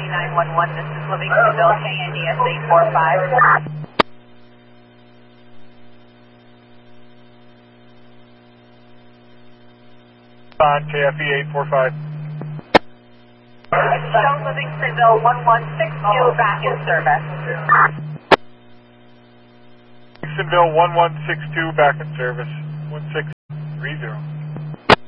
911, this is Livingstonville, KNDS 845. On KFE 845. Show Livingstonville 1162 back in service. Livingstonville 1162 back in service. 1630.